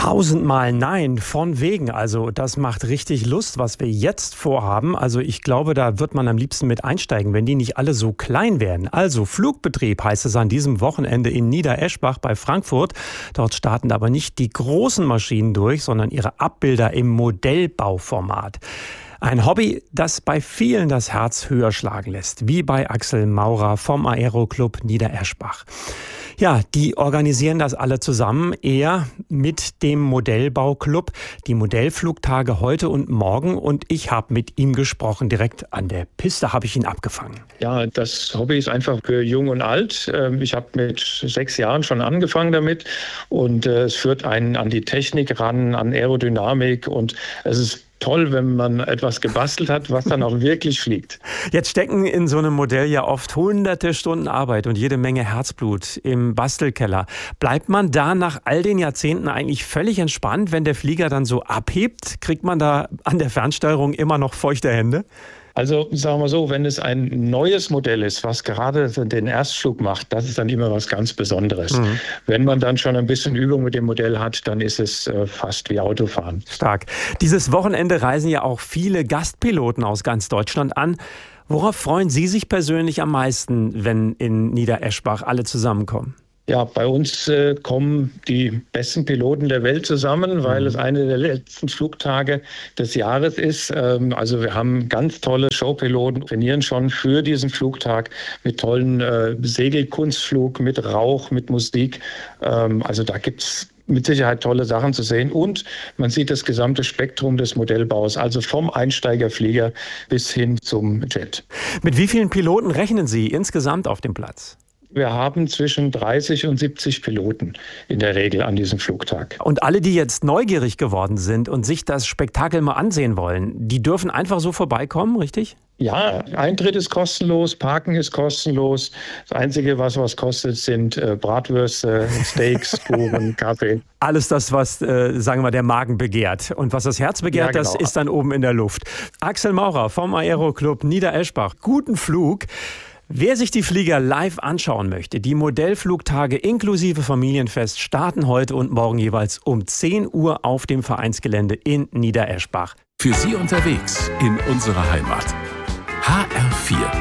Tausendmal nein, von wegen. Also das macht richtig Lust, was wir jetzt vorhaben. Also ich glaube, da wird man am liebsten mit einsteigen, wenn die nicht alle so klein werden. Also Flugbetrieb heißt es an diesem Wochenende in Niedereschbach bei Frankfurt. Dort starten aber nicht die großen Maschinen durch, sondern ihre Abbilder im Modellbauformat. Ein Hobby, das bei vielen das Herz höher schlagen lässt, wie bei Axel Maurer vom Aero-Club Niedereschbach. Ja, die organisieren das alle zusammen, er mit dem Modellbauclub, die Modellflugtage heute und morgen, und ich habe mit ihm gesprochen. Direkt an der Piste habe ich ihn abgefangen. Ja, das Hobby ist einfach für jung und alt. Ich habe mit 6 Jahren schon angefangen damit und es führt einen an die Technik ran, an Aerodynamik, und es ist toll, wenn man etwas gebastelt hat, was dann auch wirklich fliegt. Jetzt stecken in so einem Modell ja oft hunderte Stunden Arbeit und jede Menge Herzblut im Bastelkeller. Bleibt man da nach all den Jahrzehnten eigentlich völlig entspannt, wenn der Flieger dann so abhebt? Kriegt man da an der Fernsteuerung immer noch feuchte Hände? Also sagen wir so, wenn es ein neues Modell ist, was gerade den Erstflug macht, das ist dann immer was ganz Besonderes. Wenn man dann schon ein bisschen Übung mit dem Modell hat, dann ist es fast wie Autofahren. Stark. Dieses Wochenende reisen ja auch viele Gastpiloten aus ganz Deutschland an. Worauf freuen Sie sich persönlich am meisten, wenn in Niedereschbach alle zusammenkommen? Ja, bei uns kommen die besten Piloten der Welt zusammen, weil es eine der letzten Flugtage des Jahres ist. Also wir haben ganz tolle Showpiloten, trainieren schon für diesen Flugtag mit tollen Segelkunstflug, mit Rauch, mit Musik. Also da gibt's mit Sicherheit tolle Sachen zu sehen, und man sieht das gesamte Spektrum des Modellbaus, also vom Einsteigerflieger bis hin zum Jet. Mit wie vielen Piloten rechnen Sie insgesamt auf dem Platz? Wir haben zwischen 30 und 70 Piloten in der Regel an diesem Flugtag. Und alle, die jetzt neugierig geworden sind und sich das Spektakel mal ansehen wollen, die dürfen einfach so vorbeikommen, richtig? Ja, Eintritt ist kostenlos, Parken ist kostenlos. Das Einzige, was kostet, sind Bratwürste, Steaks, Kuchen, Kaffee. Alles das, was, sagen wir, der Magen begehrt. Und was das Herz begehrt, ja, genau, das ist dann oben in der Luft. Axel Maurer vom Aero-Club Niedereschbach. Guten Flug. Wer sich die Flieger live anschauen möchte, die Modellflugtage inklusive Familienfest starten heute und morgen jeweils um 10 Uhr auf dem Vereinsgelände in Niedereschbach. Für Sie unterwegs in unserer Heimat. HR4